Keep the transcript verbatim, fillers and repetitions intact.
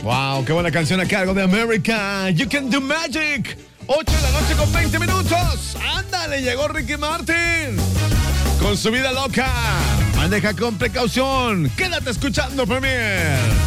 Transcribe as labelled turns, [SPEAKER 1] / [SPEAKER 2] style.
[SPEAKER 1] Wow, qué buena canción a cargo de America. You Can Do Magic. ocho de la noche con veinte minutos. Ándale, llegó Ricky Martin con su vida loca. Maneja con precaución. Quédate escuchando, Premier.